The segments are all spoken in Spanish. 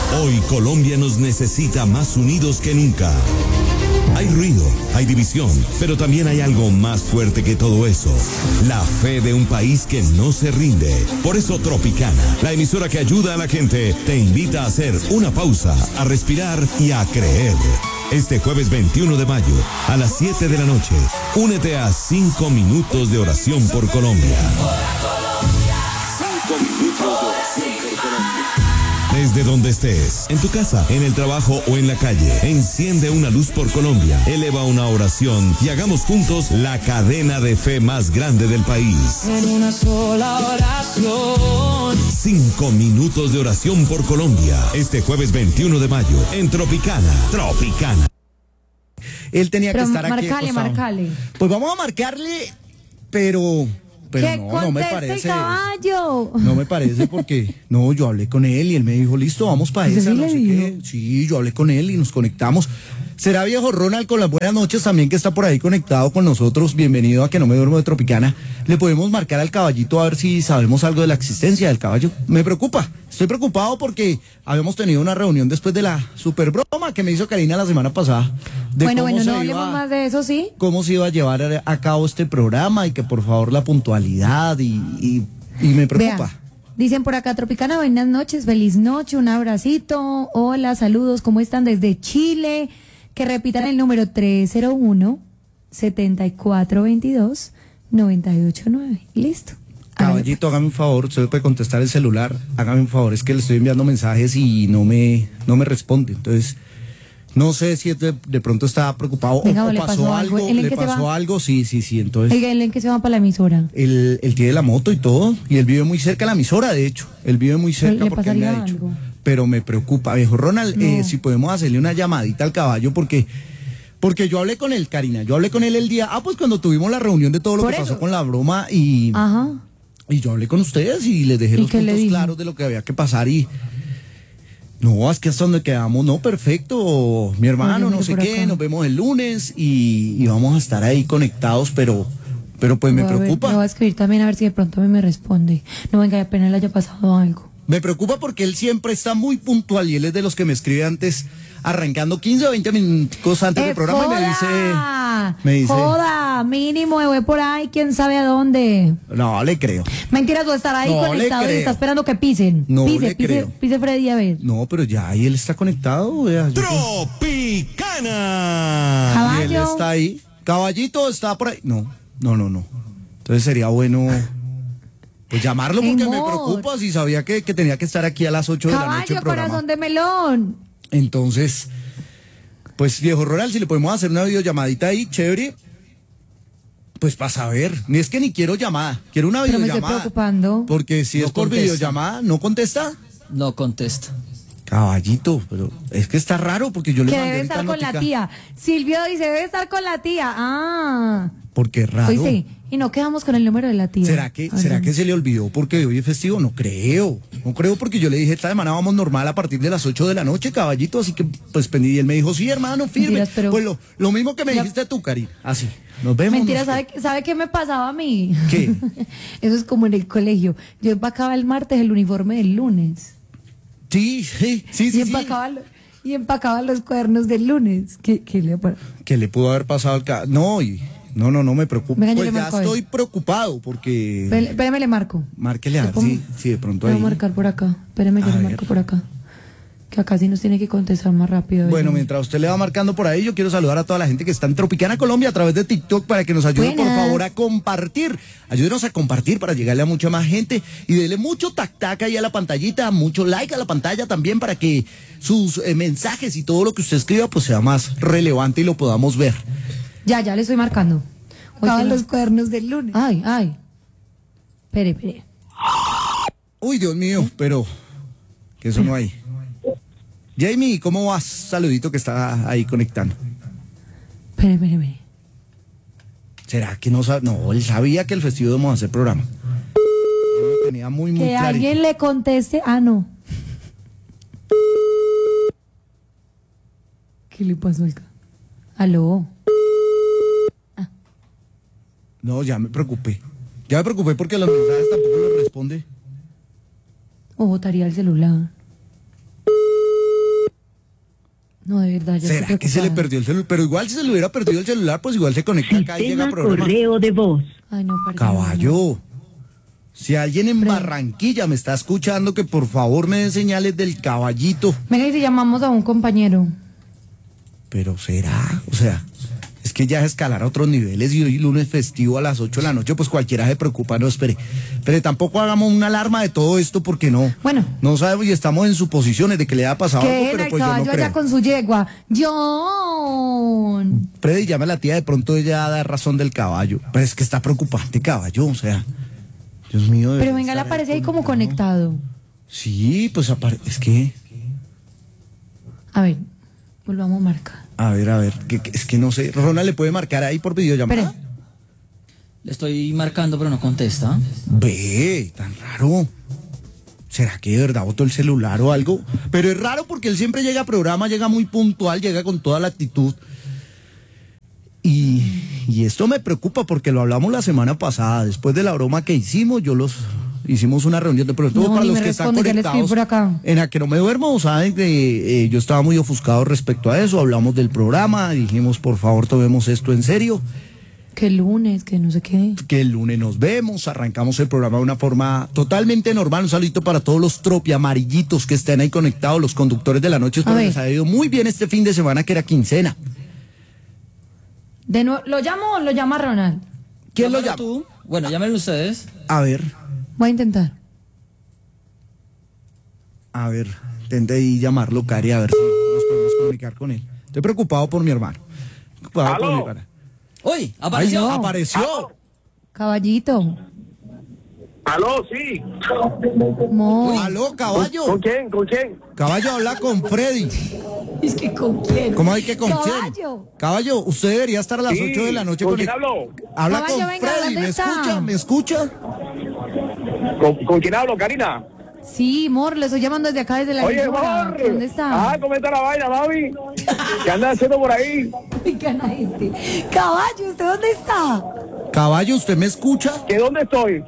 Hoy Colombia nos necesita más unidos que nunca. Hay ruido, hay división, pero también hay algo más fuerte que todo eso. La fe de un país que no se rinde. Por eso Tropicana, la emisora que ayuda a la gente, te invita a hacer una pausa, a respirar y a creer. Este jueves 21 de mayo, a las 7 de la noche, únete a 5 minutos de oración por Colombia. 5 minutos de oración por Colombia. Desde donde estés, en tu casa, en el trabajo o en la calle, enciende una luz por Colombia, eleva una oración y hagamos juntos la cadena de fe más grande del país. En una sola oración. 5 minutos de oración por Colombia, este jueves 21 de mayo, en Tropicana. Tropicana. Él tenía que estar aquí. Marcale. Pues vamos a marcarle, pero no me parece. Caballo. No me parece porque no, yo hablé con él y él me dijo, listo, vamos para esa, no sé qué. Sí, yo hablé con él y nos conectamos. Será viejo Ronald con las buenas noches también, que está por ahí conectado con nosotros. Bienvenido a Que No Me Duermo de Tropicana. Le podemos marcar al caballito a ver si sabemos algo de la existencia del caballo. Me preocupa, estoy preocupado porque habíamos tenido una reunión después de la super broma que me hizo Karina la semana pasada. Bueno, no hablemos más de eso, ¿sí? Cómo se iba a llevar a cabo este programa y que por favor la puntualidad y me preocupa. Vea. Dicen por acá, Tropicana, buenas noches, feliz noche, un abracito, hola, saludos, ¿cómo están desde Chile? Que repitan el número 301-7422-989. Listo. Caballito, hágame un favor, usted puede contestar el celular, hágame un favor, es que le estoy enviando mensajes y no me responde, entonces no sé si de pronto estaba preocupado. Venga, o pasó algo, le pasó algo, sí, entonces. Oiga, ¿él en qué se va para la emisora? Él tiene la moto y todo, y él vive muy cerca de la emisora, de hecho, él vive muy cerca porque él me ha dicho. Algo. Pero me preocupa, viejo Ronald, no. Si podemos hacerle una llamadita al caballo, porque yo hablé con él, Karina, yo hablé con él el día, pues cuando tuvimos la reunión de todo lo que pasó con la broma y yo hablé con ustedes y les dejé los puntos claros de lo que había que pasar y no, es que hasta donde quedamos, no, perfecto, mi hermano, no sé qué, nos vemos el lunes y vamos a estar ahí conectados, pero pues me preocupa. Le voy a escribir también a ver si de pronto me responde, no venga, apenas le haya pasado algo. Me preocupa porque él siempre está muy puntual y él es de los que me escribe antes, arrancando 15 o 20 minutos antes del programa y me dice... Joda, mínimo, me voy por ahí, quién sabe a dónde. No, le creo. Mentiras, tú estar ahí conectado y está esperando que pisen. No le creo. Pise Freddy, a ver. No, pero ya ahí él está conectado. Vea, Tropicana. Caballo. Y él está ahí. Caballito está por ahí. No. Entonces sería bueno... Pues llamarlo porque me preocupa si sabía que tenía que estar aquí a las 8 de la noche el programa. Corazón de melón. Entonces, pues viejo Ronald, si le podemos hacer una videollamadita ahí, chévere, pues para saber. Ni es que ni quiero llamada, quiero una videollamada. Pero me estoy preocupando. Porque si es por videollamada, ¿no contesta? No contesta. Caballito, pero es que está raro porque yo le mandé debe estar con la tía. Silvio dice, debe estar con la tía. Ah. Porque es raro. Pues sí, y no quedamos con el número de la tía. ¿Será que se le olvidó porque hoy es festivo? No creo porque yo le dije, esta semana vamos normal a partir de las 8 de la noche, caballito, así que pues pendí y él me dijo, sí, hermano, firme. Mentiras, pero... Pues lo mismo que me dijiste tú, Cari, así, nos vemos. Mentira, ¿sabe qué me pasaba a mí? ¿Qué? Eso es como en el colegio, yo empacaba el martes el uniforme del lunes. Sí. Y empacaba los cuadernos del lunes. ¿Qué le pudo haber pasado al No, me preocupa. Venga, pues ya estoy preocupado porque... Espérame, le marco. Márquele a ver si de pronto ahí. ahí. Voy a marcar por acá. Espérame, yo le marco por acá. Que acá sí nos tiene que contestar más rápido. Bueno, mientras usted le va marcando por ahí, yo quiero saludar a toda la gente que está en Tropicana Colombia a través de TikTok para que nos ayuden, por favor, a compartir. Ayúdenos a compartir para llegarle a mucha más gente y dele mucho tac-tac ahí a la pantallita, mucho like a la pantalla también para que sus mensajes y todo lo que usted escriba pues sea más relevante y lo podamos ver. Ya le estoy marcando. Acaban los cuadernos del lunes. Ay. Espere. Uy, Dios mío, pero que eso no hay. Jamie, ¿cómo vas? Saludito que está ahí conectando. Espere. ¿Será que no sabe? No, él sabía que el festivo íbamos a hacer programa. Lo tenía muy que clarito. Alguien le conteste. No. ¿Qué le pasó acá? ¿Aló? No, ya me preocupé porque los mensajes tampoco los responde. O botaría el celular. No, de verdad, yo ¿Será que se le perdió el celular? Pero igual si se le hubiera perdido el celular, pues igual se conecta acá y llega a programa. Correo de voz. Ay, no, perdón. Caballo, si alguien en Barranquilla me está escuchando, que por favor me den señales del caballito. Venga, y si llamamos a un compañero. Pero será, o sea, es que ya es escalar a otros niveles y hoy lunes festivo a las 8 de la noche, pues cualquiera se preocupa, no, espere. Pero tampoco hagamos una alarma de todo esto porque no. Bueno. No sabemos y estamos en suposiciones de que le haya pasado algo, pero pues yo no caballo allá creo. con su yegua. John. Freddy, llame a la tía, de pronto ella da razón del caballo. Pero es que está preocupante, caballo, o sea, Dios mío. Pero venga, le aparece ahí como conectado. Sí, pues es que... A ver, volvamos a marcar. A ver, es que no sé. Ronald, ¿le puede marcar ahí por videollamada? Espere. Le estoy marcando, pero no contesta. Ve, tan raro. ¿Será que de verdad botó el celular o algo? Pero es raro porque él siempre llega a programa, llega muy puntual, llega con toda la actitud. Y esto me preocupa porque lo hablamos la semana pasada. Después de la broma que hicimos, hicimos una reunión, pero todo para los que están conectados en la que no me duermo, saben que yo estaba muy ofuscado respecto a eso, hablamos del programa, dijimos por favor tomemos esto en serio. Que el lunes, que no sé qué. Que el lunes nos vemos, arrancamos el programa de una forma totalmente normal, un saludito para todos los tropiamarillitos que estén ahí conectados, los conductores de la noche, espero les haya ido muy bien este fin de semana que era quincena. De nuevo, ¿lo llamo o lo llama Ronald? ¿Quién lo llama? ¿Tú? Bueno, llámenlo ustedes. A ver, Voy a intentar. intente ahí llamarlo, Cari, a ver si nos podemos comunicar con él. Estoy preocupado por mi hermano. ¡Uy! ¡Apareció! Ay, no, apareció. ¿Aló? Caballito. ¿Aló? Sí. Aló, caballo. ¿Con quién? ¿Con quién? Caballo, habla con Freddy. Es que ¿con quién? ¿Cómo hay que con Caballo. quién? Caballo, usted debería estar a las 8 de la noche ¿Con quién hablo? Habla Caballo, con venga, Freddy, ¿dónde ¿me está? escucha? ¿Me escucha? ¿Con quién hablo, Karina? Sí, Mor, le estoy llamando desde acá, desde la Oye, emisora. amor. ¿Dónde está? ¿Cómo está la vaina, mami? ¿Qué andas haciendo por ahí? Caballo, ¿usted dónde está? Caballo, ¿usted me escucha? ¿Que dónde estoy?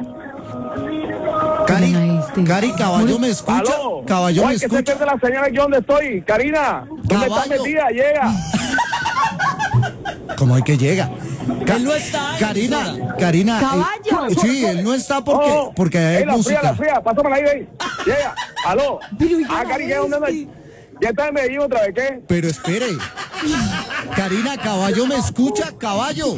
Cari, caballo, ¿me escucha? ¿Aló? Caballo, ¿me Oye, que se escucha? pierde la señal aquí donde estoy. Karina, ¿dónde estás Caballo. metida? Llega. ¿Cómo hay que llega? Él no está. Karina. Caballo. Sí, él no está porque hay música. La fría, pásamela ahí, ven. Llega. ¿Aló? Pero, oiga, Cari, ¿qué? ¿Dónde andas? ¿Ya estás en Medellín otra vez? ¿Qué? Pero espere. Karina, caballo, ¿me escucha? Caballo.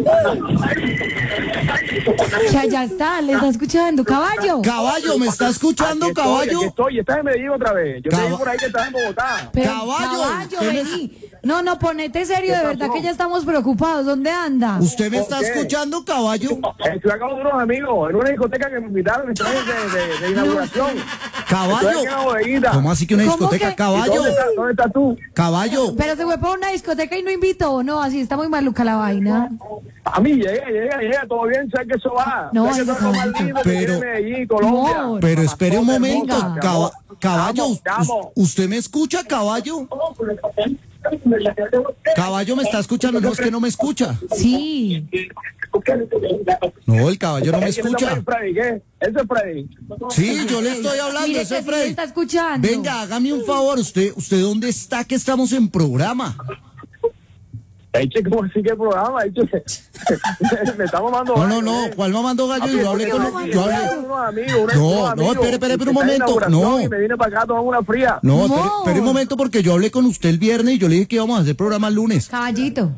Ya está, le está escuchando. Caballo. Caballo, ¿me está escuchando, caballo? Aquí estoy, estás en Medellín otra vez. Yo Caba- estoy por ahí que estás en Bogotá. Pero, Caballo, caballo, ¿usted me- vení. No, ponete serio, de verdad que ya estamos preocupados. ¿Dónde anda? ¿Usted me está ¿Por qué? escuchando, caballo? Estoy acá con unos amigos en una discoteca que me invitaron estoy de inauguración. Caballo. Estoy aquí en la bodeguita. ¿Cómo así que una ¿Cómo discoteca? que? Caballo. ¿Dónde estás tú? Caballo. Pero se fue para una discoteca y no invitó. No, así está muy maluca la vaina. A mí llega, todo bien, sé que eso va. No, sé que ay, eso es lo más caballito. lindo que Pero- tiene Medellín, Colombia. No. Pero espere un momento. Hermosa, Caballo, Vamos. ¿usted me escucha, caballo? Caballo, ¿me está escuchando? No, es que no me escucha. Sí. No, el caballo no me escucha. Freddy, ¿qué? Ese es Freddy. Sí, yo le estoy hablando, Mire ese que sí me Freddy. está escuchando. Venga, hágame un favor, ¿usted dónde está que estamos en programa? Eche, ¿cómo así que el programa? Eche, me estamos mandando. No, ¿cuál mamando gallo? Yo hablé con él, yo hablé. No, espere un momento, no. Y me vine para acá a tomar una fría. No, No. espere un momento porque yo hablé con usted el viernes y yo le dije que íbamos a hacer programa el lunes. Caballito.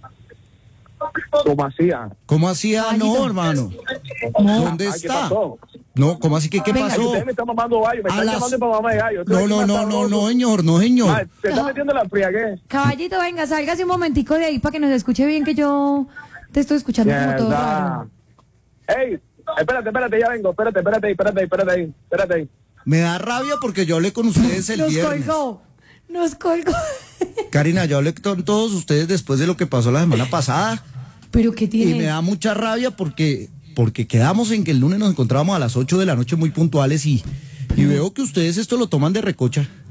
¿Cómo hacía? ¿Cómo hacía? Caballito. No, hermano. ¿Dónde Ay, ¿qué está? pasó? No, ¿cómo así que qué Venga, pasó? Ustedes me están mamando gallo, me A están las- llamando para mamá de gallo. Estoy aquí más sabroso. No, señor. Ay, ¿te estás metiendo en la fría qué? Caballito, venga, sálgase un momentico de ahí para que nos escuche bien, que yo te estoy escuchando como todo raro. Ey, espérate, ya vengo. Espérate ahí. Me da rabia porque yo hablé con ustedes el viernes. Nos colgó. Karina, yo hablé con todos ustedes después de lo que pasó la semana pasada. Pero ¿qué tiene? Y me da mucha rabia porque quedamos en que el lunes nos encontrábamos a las 8 de la noche muy puntuales y veo que ustedes esto lo toman de recocha.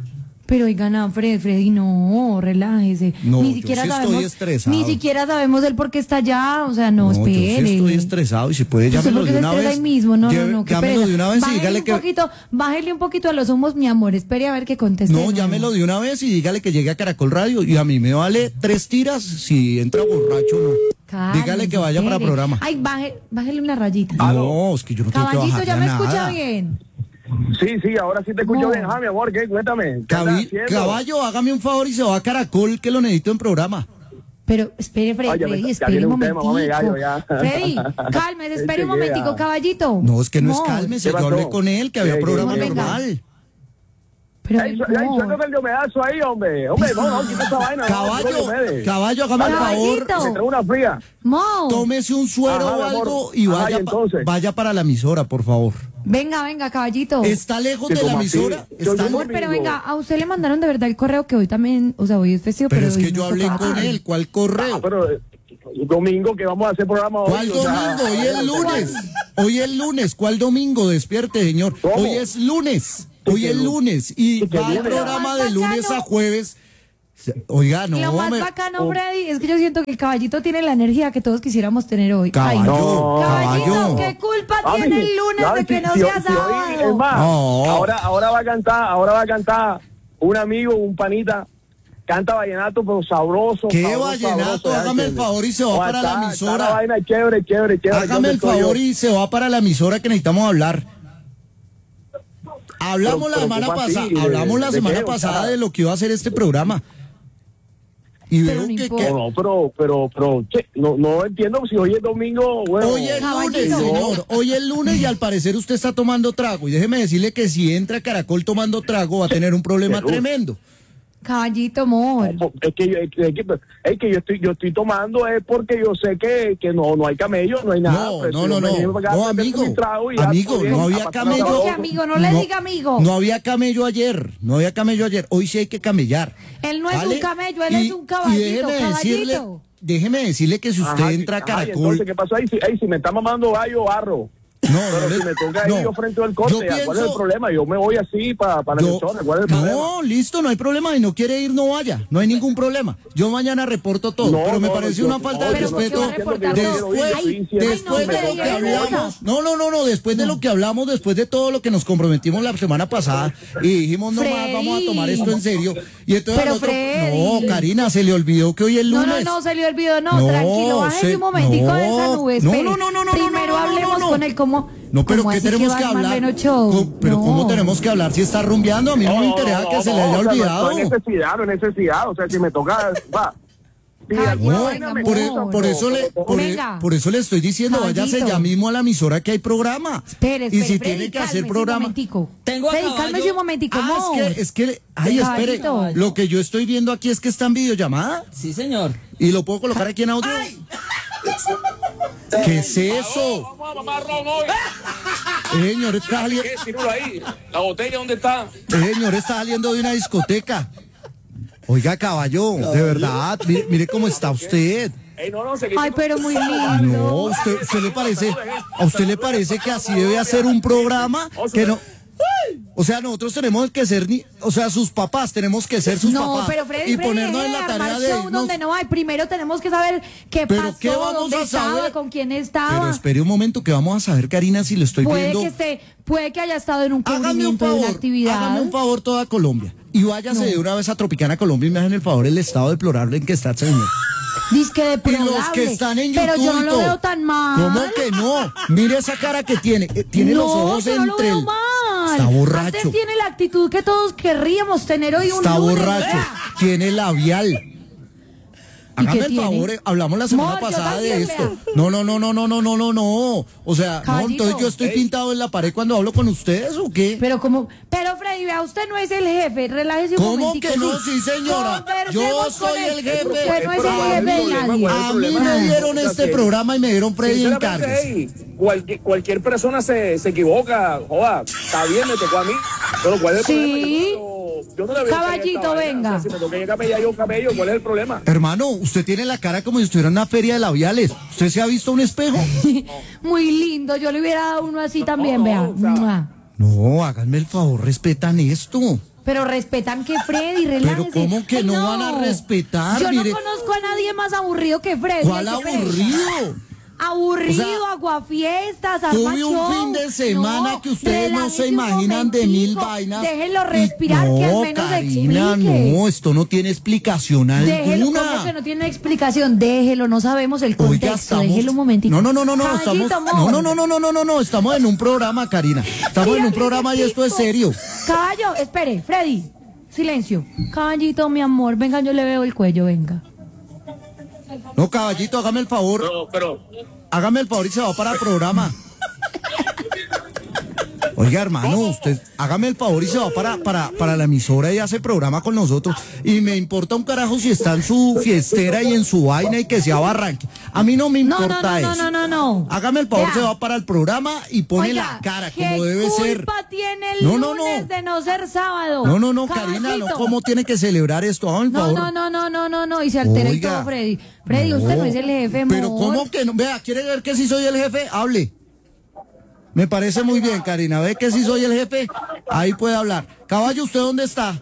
Pero oigan, Freddy, no, relájese. No, ni siquiera yo sí sabemos, estoy estresado. Ni siquiera sabemos el por qué está allá, o sea, no, espere. Yo sí estoy estresado y si puede llámelo de una vez. Ahí mismo, no, qué llámelo pereza. de una vez y dígale que... Bájele un poquito a los humos, mi amor, espere a ver qué conteste. No, llámelo de una vez y dígale que llegue a Caracol Radio y a mí me vale 3 tiras si entra borracho o no. Cálmese, dígale que vaya para programa. Ay, bájele una rayita. No, es que yo no tengo que Caballito, bajarle ¿ya me escucha nada. bien? Sí, ahora sí te escucho No. bien. Mi amor, ¿qué? Cuéntame. ¿Qué estás haciendo? Caballo, hágame un favor y se va a Caracol que lo necesito en programa. Pero espere, Ay, ya Freddy, ya espere viene un un tema, momentico. mami, gallo, ya. Freddy, cálmese, espere un Enseguida. momentico, caballito. No, es que no es cálmese, ¿Qué yo pasó? hablé con él que había ¿Qué? programa Venga. normal. Pero Ey, no. suéltate el diomedazo ahí, hombre. No, quita esa vaina. Caballo, hágame el favor. Caballito. Me trae una fría. Mo, Tómese un suero Ajá, o mi amor. algo y Ajá, vaya, ¿y entonces? vaya para la emisora, por favor. venga, caballito. ¿Está lejos Que de la como así, emisora? yo ¿Está llamo- Amor, pero venga, a usted le mandaron de verdad el correo que hoy también, o sea, hoy es festivo, Pero pero es hoy que yo nos hablé tocaba con tarde. él. ¿Cuál correo? Pero domingo que vamos a hacer programa hoy. ¿Cuál o sea, domingo? Hoy es lunes. Hoy es lunes. ¿Cuál domingo? Despierte, señor. ¿Cómo? Hoy es lunes. Hoy es lunes. Y ¿Qué va el lunes? programa de Lo más lunes bacano. a jueves. Oiga, no. Lo más me- bacano, Freddy, es que yo siento que el caballito tiene la energía que todos quisiéramos tener hoy. Ay, Caballo, No. caballito, caballo. ¿qué culpa Mami, tiene el lunes de que no sea hoy- sábado? es más, No. ahora va a cantar un amigo, un panita. Canta vallenato, pero sabroso. ¿Qué sabroso, vallenato? sabroso, Hágame el ¿entiendes? favor y se va para la Está emisora. la vaina chévere. Hágame el Entonces, soy favor yo. y se va para la emisora que necesitamos hablar. Hablamos la Pero semana ¿cómo así? pasada, hablamos la ¿De semana qué? O pasada sea, de lo que iba a hacer este programa. Y Pero veo no que, importa. No, che, no entiendo si hoy es domingo. Bueno, hoy es lunes, Caballito. señor. Hoy es lunes y al parecer usted está tomando trago. Y déjeme decirle que si entra a Caracol tomando trago va a tener un problema Pero- tremendo. Caballito, amor. Es que yo estoy tomando es porque yo sé que no hay camello, no hay nada. No, pues, no, yo no, me no. llevo para acá, No, me amigo. tomo mi trago y ya, Amigo, todo bien, no había a pasar camello. sabroso. Oye, amigo, no le diga amigo. No había camello ayer. No había camello ayer. Hoy sí hay que camellar. Él no es ¿vale? un camello, él es un caballito, caballito. Déjeme decirle que si usted Ajá, entra a ajá, y Caracol. entonces, ¿qué pasó ahí? Si me está mamando gallo, barro. No, Pero no si le- me toca no. ahí yo frente al corte, Yo ¿cuál es el pienso- problema? Yo me voy así para la Yo- emisora, ¿cuál es el problema? no, listo, no hay problema. Y no quiere ir, no vaya. No hay ningún problema. Yo mañana reporto todo. No, pero me no, parece yo- una falta no, de pero ¿por qué respeto. va a reportar todo? Después no, de lo pero que ya hablamos. empieza. No. Después de lo que hablamos, después de todo lo que nos comprometimos la semana pasada y dijimos, no más, Freddy. vamos a tomar esto en serio. Y entonces Pero al otro. Freddy. No, Karina, se le olvidó que hoy es No, lunes. no, se le olvidó, no, tranquilo, bájese un momentico de esa nube, no, espere. no, no, no, no, Primero no, no, hablemos no. con él, ¿cómo? No, pero ¿cómo ¿qué así tenemos va que a armar hablar? menos show? Pero No. ¿cómo tenemos que hablar si está rumbeando? A mí no me interesa que se le haya o sea, olvidado. No es necesidad, o sea, si me toca, va. Si Ay, alguna No, vaina me por, gusta, por eso le, Venga. por eso le estoy diciendo, váyase Caballito. ya mismo a la emisora que hay programa. Espere, y si Freddy, tiene que hacer cálmese un programa. momentico. Tengo a Freddy, caballo. cálmese un momentico, no. Es que, ay, espere, Caballito. lo que yo estoy viendo aquí es que está en videollamada Sí, señor. y lo puedo colocar aquí en audio. ¿Qué es eso? Vamos a mamar ron hoy. Señor, está saliendo, ¿Qué? Tíralo ahí. ¿La botella dónde está? señor, está saliendo de una discoteca. Oiga, caballo, de verdad, mire cómo está usted. Ey, no, se Ay, pero muy lindo. No, usted le parece, a usted le parece que así debe hacer un programa que no. O sea, nosotros tenemos que ser, o sea, sus papás, tenemos que ser sus No, papás. pero Freddy, y ponernos deje en la de tarea armar de show irnos. donde no hay. Primero tenemos que saber qué Pero pasó, ¿qué vamos dónde a saber? estaba, con quién Pero estaba. espere un momento que vamos a saber, Karina, si lo estoy Puede viendo. puede que haya estado en un Hágame un cubrimiento de una favor, actividad. hágame un favor toda Colombia. Y váyase de una vez a Tropicana Colombia y me hagan el favor el estado deplorable en que está el señor. Disque de Y los que están en YouTube Pero yo no y lo todo. veo tan mal. ¿Cómo que no? Mire esa cara que tiene. Tiene los ojos yo no lo entre veo el... mal. Está borracho. Antes tiene la actitud que todos querríamos tener hoy un Está lunes. borracho. Tiene labial. Hágame qué el tiene? favor, hablamos la semana Mor, yo pasada de también, esto. No. O sea, no, Caballito. entonces yo estoy pintado en la pared cuando hablo con ustedes o qué? Pero Freddy, vea, usted no es el jefe, relájese un ¿Cómo momentico. que no? Sí, señora. Yo Conversemos soy con él. el jefe. Usted no es el jefe de nadie. A mí me dieron este programa y me dieron Freddy Encargues. Ey, cualquier persona se equivoca, joda, está bien, me tocó a mí, pero ¿cuál es el Sí. problema? Yo no le veo Caballito, esta vaina. venga. O sea, si me toca yo camello, ¿cuál es el problema? Hermano, usted tiene la cara como si estuviera en una feria de labiales. ¿Usted se ha visto un espejo? Muy lindo, yo le hubiera dado uno así también, vea. o sea, Mua. No, háganme el favor, respetan esto. Pero respetan que Freddy, relájese. Pero ¿cómo que no van a respetar? Yo Mire, no conozco a nadie más aburrido que Freddy. ¿cuál aburrido? Aburrido, O sea, aguafiestas, tuve un fin de semana que ustedes no se imaginan de mil vainas. Déjelo respirar, que al menos Karina, explique. no, esto no tiene explicación Déjelo, alguna. ¿cómo que no tiene explicación? Déjelo, no sabemos el contexto. Oiga, estamos... Déjelo un momentito. No, Caballito, estamos... amor. No, estamos en un programa, Karina. Estamos en un programa y esto es serio. Caballo, espere, Freddy, silencio. Caballito, mi amor, venga, yo le veo el cuello, venga. No, caballito, hágame el favor. Pero Hágame el favor y se va para el programa. Oiga, hermano, usted hágame el favor y se va para la emisora y hace programa con nosotros. Y me importa un carajo si está en su fiestera y en su vaina y que sea Barranque. A mí no me importa eso. No. Hágame el favor, Vea. se va para el programa y pone Oiga, la cara ¿qué como debe ser. culpa tiene el No, lunes de no ser sábado? No, Karina, no, ¿cómo tiene que celebrar esto? Hágame el favor. No, y se altera y Oiga, todo, Freddy. Freddy, usted no es el jefe, amor. Pero ¿cómo que no? Vea, ¿quiere ver que sí soy el jefe? Hable. Me parece muy bien, Karina. ¿Ve que sí soy el jefe? Ahí puede hablar. Caballo, ¿usted dónde está?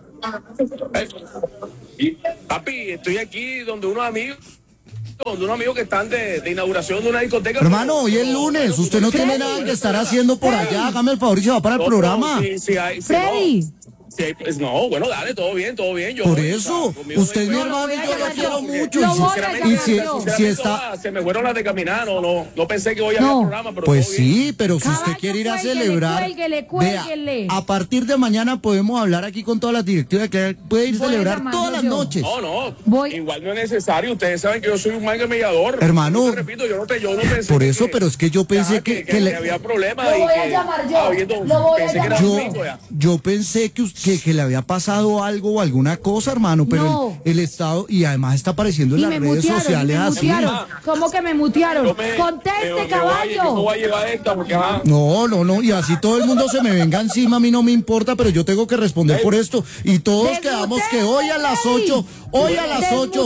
papi, estoy aquí donde unos amigos que están de inauguración de una discoteca. Hermano, hoy es lunes. Usted no tiene nada que estar haciendo por allá. Hágame el favor y se va para el programa. Freddy. Sí, pues no, bueno, dale, todo bien. Yo, Por eso, usted es mi hermano y yo lo quiero mucho. Si está... Se me fueron las de caminar, no pensé que hoy había programa, pero pues todo bien. sí, pero si usted Caballo, quiere ir a cuélguele, celebrar, cuélguele. vea, a partir de mañana podemos hablar aquí con todas las directivas que puede ir a Voy a celebrar llamarlo todas las yo. noches. No, igual no es necesario. Ustedes saben que yo soy un manga mediador. Hermano, yo te repito, yo no pensé por eso, pero es que yo pensé que había problemas. Lo voy a llamar yo. Yo pensé que le había pasado algo o alguna cosa, hermano, pero No. el Estado, y además está apareciendo en las redes sociales así. ¿Cómo que me mutearon? Conteste, caballo. No voy a llevar esta porque No, y así todo el mundo se me venga encima, a mí no me importa, pero yo tengo que responder por esto. Y todos quedamos que hoy a las 8, hoy a las 8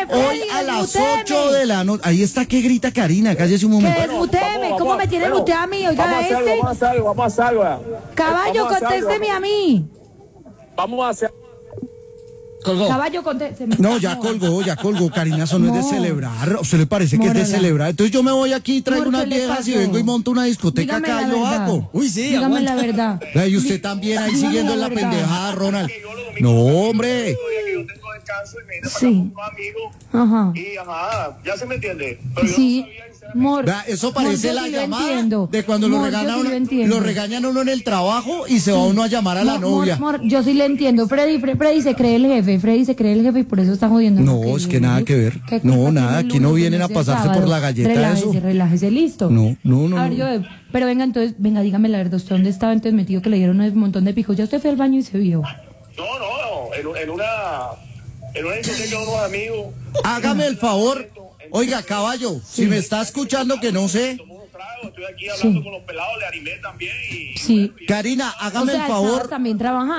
de la noche. Ahí está que grita Karina, cállese un momento. Que desmuteeme, ¿cómo me tiene muteada a mí? Oiga, Vamos a hacer algo. Caballo, contésteme a mí. Vamos a hacer. Colgó. Caballo, contésteme. No, ya colgó, Karina, eso no es de No. celebrar. ¿A usted le parece que es de Mórala. celebrar? Entonces yo me voy aquí, traigo Amor, unas ¿qué le viejas y pasó? vengo y monto una discoteca Dígame acá la y lo verdad. hago. Uy, sí, Dígame aguanta. la verdad. Vea, y usted también ahí Dígame siguiendo la la verdad. pendejada, Ronald. No, hombre. Yo tengo descanso y me vine Sí. para con unos amigos. Ajá. Y ya se me entiende. Pero yo Sí. no sabía Mor, Vea, eso parece Mor, yo la sí lo llamada entiendo. de cuando Mor, yo sí lo entiendo. lo regañan a uno en el trabajo y se va uno a llamar a la novia. Mor, yo sí le entiendo. Freddy se cree el jefe y por eso está jodiendo. No, es que nada que ver. ¿Qué No, culpa nada, tiene el aquí no lunes vienen a ese pasarse sábado? por la galleta eso. Relájese, listo. No. A ver, pero venga, entonces, dígame la verdad, ¿usted dónde estaba entonces metido que le dieron un montón de picos? Ya usted fue al baño y se vio. No, en una discoteca de unos amigos. Hágame el favor. Oiga, caballo, si me está escuchando que no sé. Estoy aquí hablando con los pelados de Arimé también. Sí. Karina, hágame el Estabas favor. también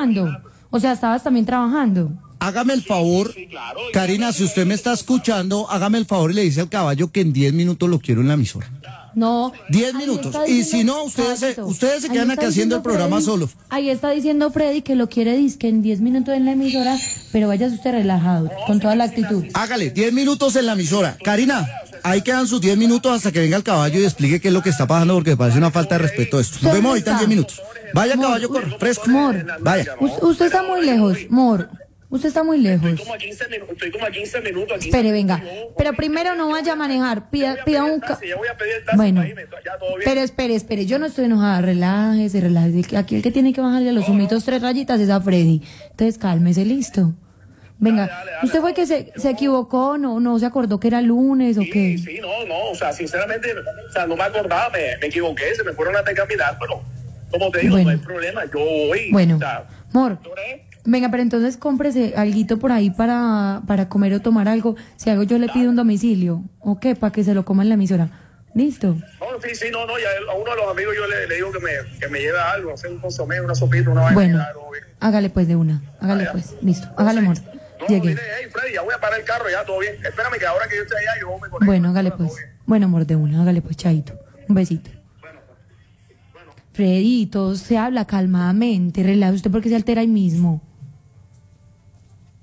trabajando. Hágame el favor. Karina, si usted me está escuchando, hágame el favor y le dice al caballo que en 10 minutos lo quiero en la emisora. No. 10 ahí minutos. está Y si no, diciendo- ustedes se Ahí quedan está aquí haciendo el diciendo programa Freddy- solos. Ahí está diciendo Freddy que lo quiere disque en 10 minutos en la emisora, pero váyase usted relajado, con toda la actitud. Hágale, 10 minutos en la emisora. Karina, ahí quedan sus 10 minutos hasta que venga el caballo y explique qué es lo que está pasando, porque me parece una falta de respeto esto. Nos vemos ahorita en 10 minutos. Vaya, Mor, caballo, corre, fresco. Mor, Vaya. Usted está muy lejos, Mor. Usted está muy lejos. Estoy como a 15 minutos aquí. Espere, venga. Pero primero no vaya a manejar. Pida un... Ya voy a pedir el taxi. Bueno, Ya todo bien. pero espere, yo no estoy enojada, relájese. Aquí el que tiene que bajarle a los humitos 3 rayitas es a Freddy. Entonces cálmese, listo. Venga, Dale, ¿usted fue que se equivocó? ¿No se acordó que era lunes o qué? Sí, no, o sea, sinceramente, no me acordaba, me equivoqué, se me fueron a caminar, pero como te digo, Bueno. no hay problema, yo voy. Bueno, O sea, Mor, ¿tú venga, pero entonces cómprese alguito por ahí para comer o tomar algo. Si algo yo le pido un domicilio, ¿o qué? Para que se lo coma en la emisora. ¿Listo? No, sí, no, ya a uno de los amigos yo le digo que me lleve algo, hacer un consomé, una sopita, una vaina. Bueno, ya, todo bien. hágale pues de una. Hágale pues. Listo. Hágale, amor. No, Llegue. dile, hey, Freddy, ya voy a parar el carro, ya todo bien. Espérame que ahora que yo esté allá, yo me conecto. Bueno, hágale pues. Bueno, amor, de una. Hágale pues, chaito. Un besito. Freddy, todo se habla calmadamente. Relaje usted porque se altera ahí mismo.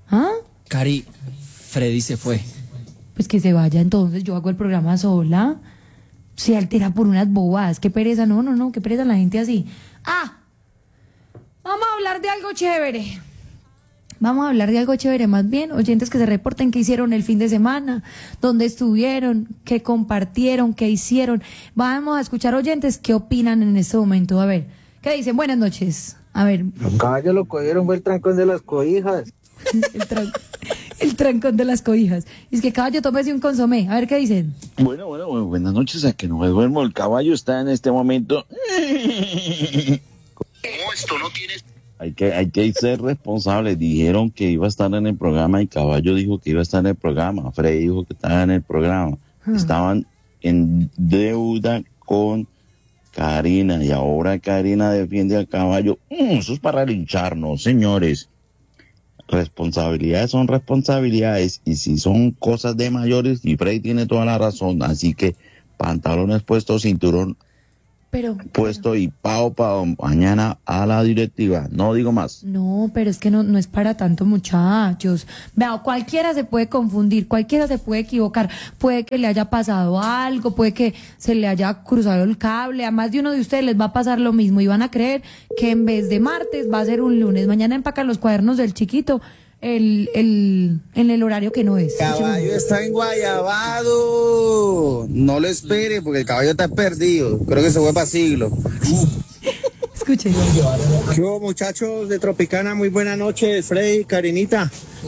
¿Ah? Cari, Freddy se fue. Pues que se vaya entonces, yo hago el programa sola. Se altera por unas bobadas, qué pereza, no, qué pereza la gente así. Vamos a hablar de algo chévere. Más bien, oyentes que se reporten qué hicieron el fin de semana, dónde estuvieron, qué compartieron, qué hicieron. Vamos a escuchar oyentes qué opinan en este momento. A ver, ¿qué dicen? Buenas noches. A ver. Los caballos lo cogieron, fue el trancón de las cobijas. El trancón de las cobijas. Es que caballo, tómese un consomé. A ver qué dicen. Bueno, buenas noches. A que no me duermo. El caballo está en este momento. ¿Cómo esto no tienes? Hay que ser responsables. Dijeron que iba a estar en el programa y Caballo dijo que iba a estar en el programa. Freddy dijo que estaba en el programa. Estaban en deuda con Karina y ahora Karina defiende al Caballo. Eso es para lincharnos, señores. Responsabilidades son responsabilidades y si son cosas de mayores, y Freddy tiene toda la razón, así que pantalones puestos, cinturón puesto y pao mañana a la directiva, no digo más. No, pero es que no es para tanto, muchachos. Vea, cualquiera se puede confundir, cualquiera se puede equivocar, puede que le haya pasado algo, puede que se le haya cruzado el cable, a más de uno de ustedes les va a pasar lo mismo y van a creer que en vez de martes va a ser un lunes. Mañana empacan los cuadernos del chiquito en el horario que no es. Caballo está en Guayabado. No lo espere porque el caballo está perdido. Creo que se fue para siglo. Escuchen. ¿Qué hubo, muchachos de Tropicana? Muy buena noche, Freddy, Karinita.